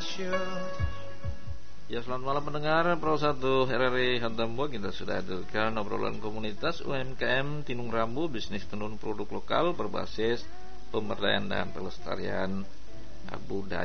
Ya, selamat malam pendengar Pro 1 RRI Hantambo. Kita sudah hadirkan obrolan komunitas UMKM Tinung Rambu, bisnis tenun produk lokal berbasis pemberdayaan dan pelestarian budaya.